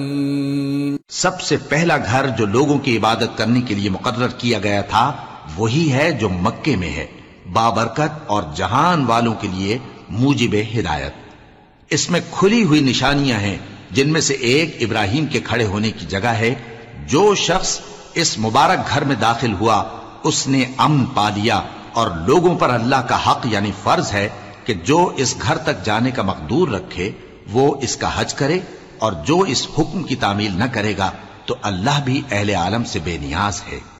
सबसे पहला घर जो लोगों की इबादत करने के लिए मुकर्रर किया गया था वही है जो मक्के में है, बाबरकत और जहान वालों के लिए मूजिबे हिदायत। इसमें खुली हुई निशानियां हैं, जिनमें से एक इब्राहिम के खड़े होने की जगह है। जो शख्स इस मुबारक घर में दाखिल हुआ उसने अमन पा लिया, और लोगों पर अल्लाह का हक यानी फर्ज है कि जो इस घर तक जाने का मकदूर रखे वो इसका हज करे, और जो इस हुक्म की तामील न करेगा तो अल्लाह भी अहले आलम से बेनियाज है।